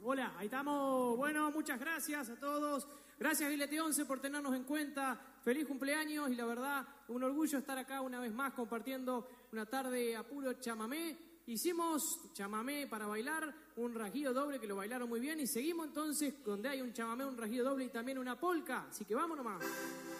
Hola, ahí estamos. Bueno, muchas gracias a todos. Gracias, Vilete 11, por tenernos en cuenta. Feliz cumpleaños y la verdad, un orgullo estar acá una vez más compartiendo una tarde a puro chamamé. Hicimos chamamé para bailar, un rasguido doble que lo bailaron muy bien y seguimos entonces donde hay un chamamé, un rasguido doble y también una polca. Así que vamos nomás.